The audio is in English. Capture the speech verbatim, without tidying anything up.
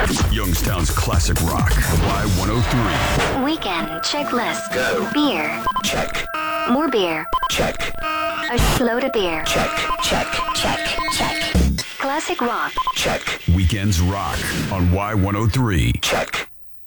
Youngstown's classic rock. Y one oh three. Weekend checklist. Go. Beer. Check. More beer. Check. A slow to beer. Check. Check. Check. Check. Classic rock. Check. Weekends rock on Y one oh three. Check.